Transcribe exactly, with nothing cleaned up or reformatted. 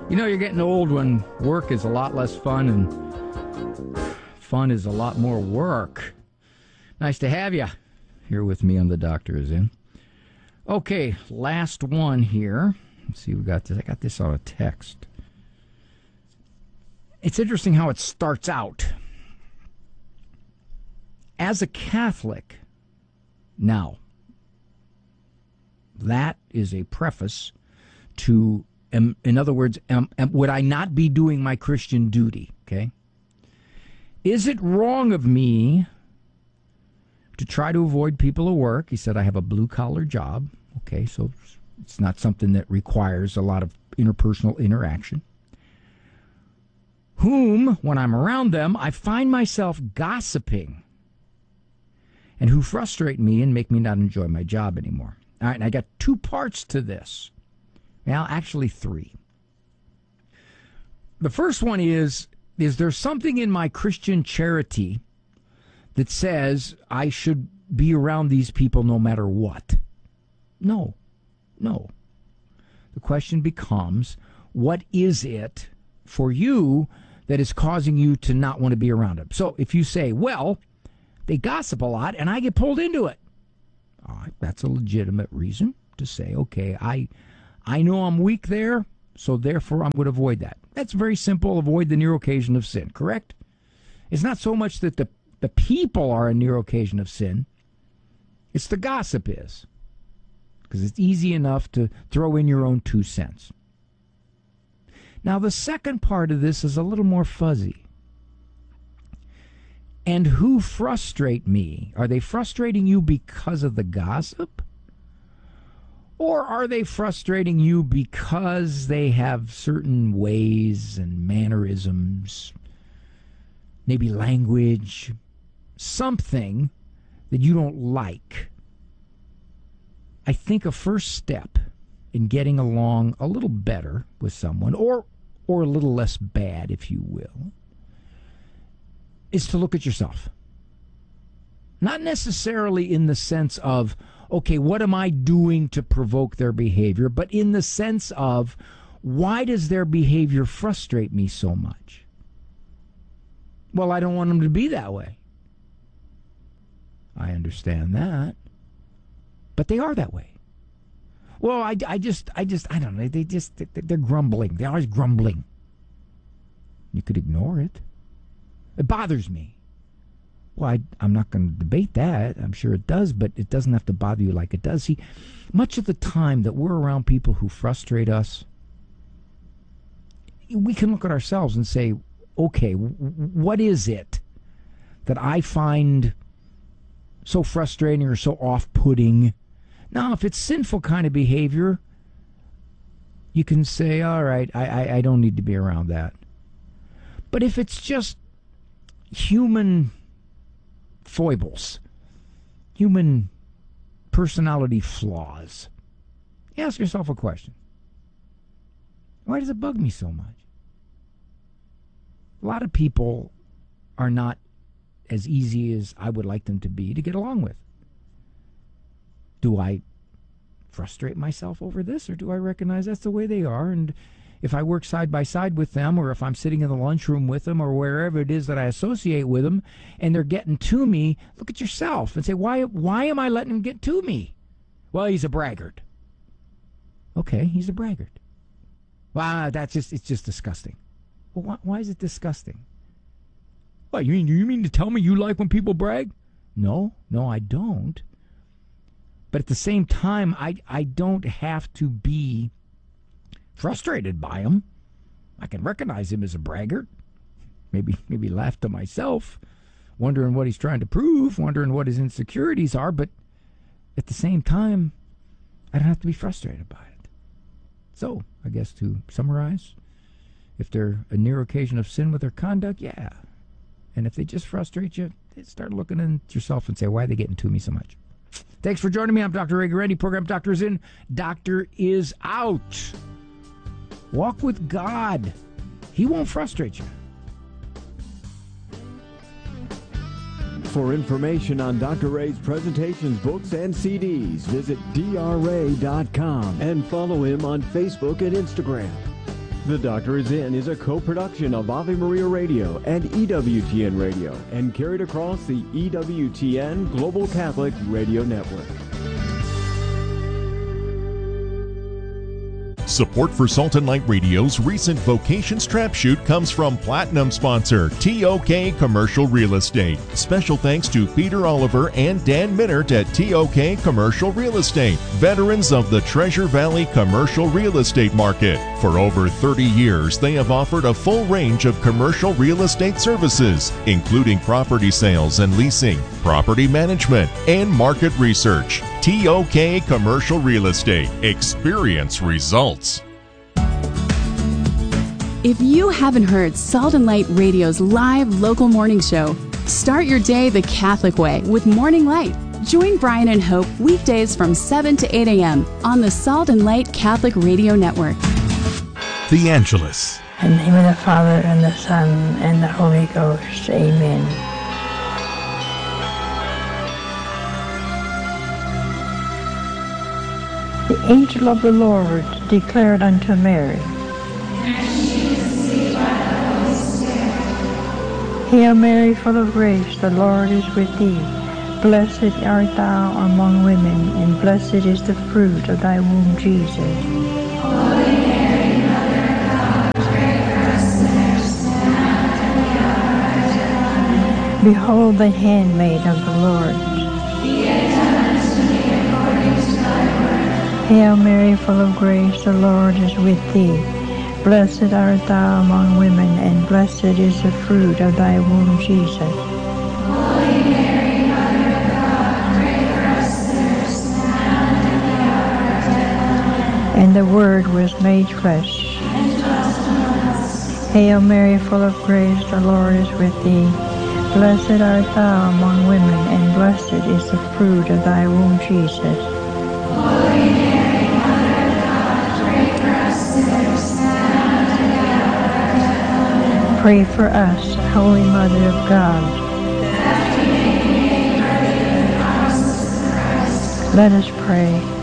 You know, you're getting old when work is a lot less fun and fun is a lot more work. Nice to have you here with me on The Doctor Is In. Okay, last one here. Let's see, we got this. I got this on a text. It's interesting how it starts out. As a Catholic, now, that is a preface to, um, in other words, um, um, would I not be doing my Christian duty? Okay. Is it wrong of me to try to avoid people at work? He said, I have a blue-collar job. Okay, so it's not something that requires a lot of interpersonal interaction. Whom, when I'm around them, I find myself gossiping, and who frustrate me and make me not enjoy my job anymore. All right, and I got two parts to this. Well, actually three. The first one is, is there something in my Christian charity that says I should be around these people no matter what? No, no. The question becomes, what is it for you that is causing you to not want to be around them? So if you say, well, they gossip a lot and I get pulled into it, all right, that's a legitimate reason to say, okay, I, I know I'm weak there, so therefore I'm going to avoid that. That's very simple. Avoid the near occasion of sin, correct? It's not so much that the, the people are a near occasion of sin. It's the gossip is. Because it's easy enough to throw in your own two cents. Now, the second part of this is a little more fuzzy. And who frustrate me? Are they frustrating you because of the gossip? Or are they frustrating you because they have certain ways and mannerisms, maybe language, something that you don't like? I think a first step in getting along a little better with someone, or or a little less bad, if you will, is to look at yourself. Not necessarily in the sense of, okay, what am I doing to provoke their behavior, but in the sense of, why does their behavior frustrate me so much? Well, I don't want them to be that way. I understand that. But they are that way. Well, I, I just, I just, I don't know. They just, they're grumbling. They're always grumbling. You could ignore it. It bothers me. Well, I, I'm not going to debate that. I'm sure it does, but it doesn't have to bother you like it does. See, much of the time that we're around people who frustrate us, we can look at ourselves and say, okay, what is it that I find so frustrating or so off-putting? Now, if it's sinful kind of behavior, you can say, all right, I, I, I don't need to be around that. But if it's just human foibles, human personality flaws, ask yourself a question. Why does it bug me so much? A lot of people are not as easy as I would like them to be to get along with. Do I frustrate myself over this, or do I recognize that's the way they are? And if I work side by side with them, or if I'm sitting in the lunchroom with them, or wherever it is that I associate with them, and they're getting to me, look at yourself and say, why, why am I letting him get to me? Well, he's a braggart. Okay, he's a braggart. Well, that's just, it's just disgusting. Well, why, why is it disgusting? What, you mean, you mean to tell me you like when people brag? No, no, I don't. But at the same time, I, I don't have to be frustrated by him. I can recognize him as a braggart. Maybe, maybe laugh to myself, wondering what he's trying to prove, wondering what his insecurities are. But at the same time, I don't have to be frustrated by it. So, I guess to summarize, if they're a near occasion of sin with their conduct, yeah. And if they just frustrate you, start looking at yourself and say, why are they getting to me so much? Thanks for joining me. I'm Doctor Ray Guarendi. Program Doctor is in. Doctor is out. Walk with God. He won't frustrate you. For information on Doctor Ray's presentations, books, and C Ds, visit D R ray dot com and follow him on Facebook and Instagram. The Doctor Is In is a co-production of Ave Maria Radio and E W T N Radio and carried across the E W T N Global Catholic Radio Network. Support for Salt and Light Radio's recent Vocations Trap Shoot comes from Platinum sponsor T O K Commercial Real Estate. Special thanks to Peter Oliver and Dan Minnert at T O K Commercial Real Estate, veterans of the Treasure Valley commercial real estate market. For over thirty years, they have offered a full range of commercial real estate services, including property sales and leasing, property management, and market research. T O K Commercial Real Estate. Experience results. If you haven't heard Salt and Light Radio's live local morning show, start your day the Catholic way with Morning Light. Join Brian and Hope weekdays from seven to eight a.m. on the Salt and Light Catholic Radio Network. The Angelus. In the name of the Father, and the Son, and the Holy Ghost. Amen. The angel of the Lord declared unto Mary, Hail Mary, full of grace, the Lord is with thee. Blessed art thou among women, and blessed is the fruit of thy womb, Jesus. Holy Mary, Mother of God, pray for us sinners, now and at the hour of our death. Behold the handmaid of the Lord. Be it done unto me according to thy word. Hail Mary, full of grace, the Lord is with thee. Blessed art thou among women, and blessed is the fruit of thy womb, Jesus. Holy Mary, Mother of God, pray for us sinners, now and at the hour of our death. And the Word was made flesh, and dwelt among us. Hail Mary, full of grace, the Lord is with thee. Blessed art thou among women, and blessed is the fruit of thy womb, Jesus. Holy Mary, Mother of God, pray for us sinners, now and at the hour of our death. Amen. Pray for us, Holy Mother of God. That we may be made worthy of the promises of Christ. Let us pray.